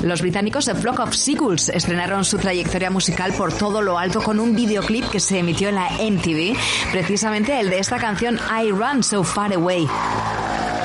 Los británicos de Flock of Seagulls estrenaron su trayectoria musical por todo lo alto con un videoclip que se emitió en la MTV, precisamente el de esta canción I Run So Far Away.